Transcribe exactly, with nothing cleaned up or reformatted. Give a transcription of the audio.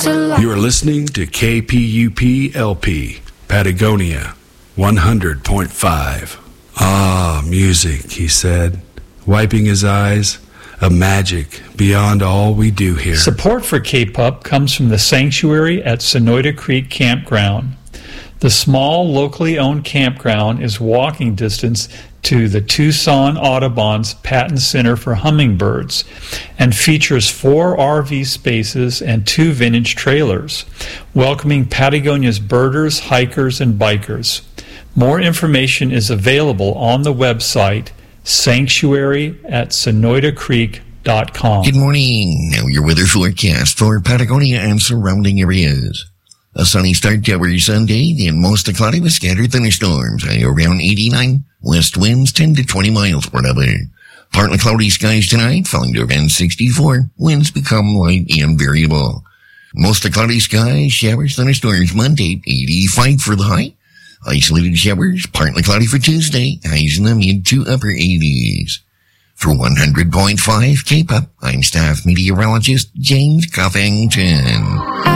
You are listening to K P U P L P, Patagonia, one hundred point five. Ah, music, he said, wiping his eyes. A magic beyond all we do here. Support for K-Pup comes from the Sanctuary at Sonoyta Creek Campground. The small, locally owned campground is walking distance to the Tucson Audubon's Patton Center for Hummingbirds and features four R V spaces and two vintage trailers, welcoming Patagonia's birders, hikers, and bikers. More information is available on the website sanctuary at sonoyta creek dot com. Good morning. Now your weather forecast for Patagonia and surrounding areas. A sunny start to our Sunday, then mostly cloudy with scattered thunderstorms. High around eighty-nine. West winds ten to twenty miles per hour. Partly cloudy skies tonight, falling to around sixty-four. Winds become light and variable. Mostly cloudy skies, showers, thunderstorms Monday, eighty-five for the high. Isolated showers, partly cloudy for Tuesday, highs in the mid to upper eighties. For one hundred point five K-Pop, I'm staff meteorologist James Covington.